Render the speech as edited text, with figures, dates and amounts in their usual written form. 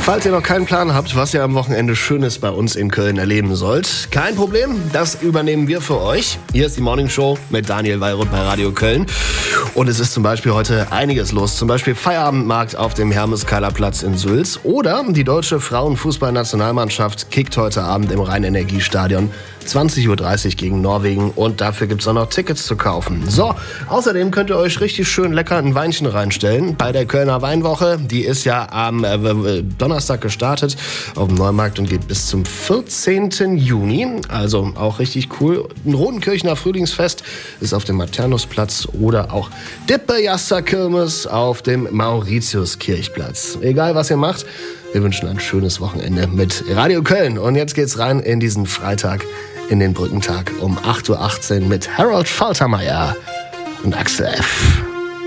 Falls ihr noch keinen Plan habt, was ihr am Wochenende Schönes bei uns in Köln erleben sollt, kein Problem, das übernehmen wir für euch. Hier ist die Morning Show mit Daniel Weyrund bei Radio Köln. Und es ist zum Beispiel heute einiges los. Zum Beispiel Feierabendmarkt auf dem Hermes-Keiler-Platz in Sülz. Oder die deutsche Frauenfußballnationalmannschaft kickt heute Abend im Rhein-Energiestadion 20.30 Uhr gegen Norwegen. Und dafür gibt's auch noch Tickets zu kaufen. So, außerdem könnt ihr euch richtig schön lecker ein Weinchen reinstellen bei der Kölner Weinwoche. Die ist ja am Donnerstag gestartet auf dem Neumarkt und geht bis zum 14. Juni. Also auch richtig cool. Ein Rodenkirchener Frühlingsfest ist auf dem Maternusplatz oder auch Dippe-Jaster-Kirmes auf dem Mauritiuskirchplatz. Egal, was ihr macht, wir wünschen ein schönes Wochenende mit Radio Köln. Und jetzt geht's rein in diesen Freitag, in den Brückentag um 8.18 Uhr mit Harold Faltermeier und Axel F.